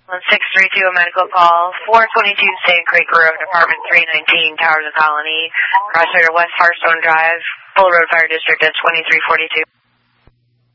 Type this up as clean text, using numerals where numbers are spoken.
1632, a medical call, 422 Sand Creek Road, apartment 319, Towers of Colony, Crossroad West Hearthstone Drive, Full Road Fire District at 2342.